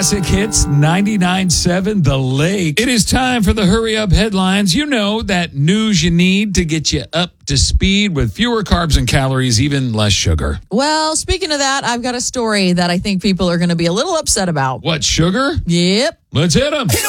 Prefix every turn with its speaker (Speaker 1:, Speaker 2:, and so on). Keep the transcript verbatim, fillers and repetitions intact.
Speaker 1: Classic Hits ninety-nine point seven The Lake. It is time for the Hurry Up headlines. You know, that news you need to get you up to speed with fewer carbs and calories, even less sugar.
Speaker 2: Well, speaking of that, I've got a story that I think people are going to be a little upset about.
Speaker 1: What, sugar?
Speaker 2: Yep.
Speaker 1: Let's hit them.